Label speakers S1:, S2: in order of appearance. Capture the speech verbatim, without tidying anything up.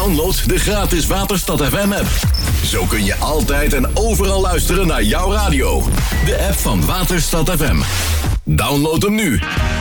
S1: Download de gratis Waterstad F M app. Zo kun je altijd en overal luisteren naar jouw radio. De app van Waterstad F M. Download hem nu.